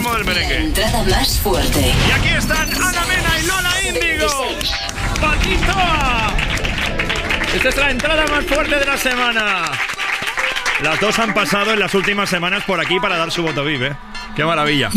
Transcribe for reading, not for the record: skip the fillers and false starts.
ritmo del merengue. La entrada más fuerte. Y aquí están Ana Mena y Lola Índigo. ¡Paquito! Esta es la entrada más fuerte de la semana. Las dos han pasado en las últimas semanas por aquí para dar su voto VIP, ¿eh? ¡Qué maravilla!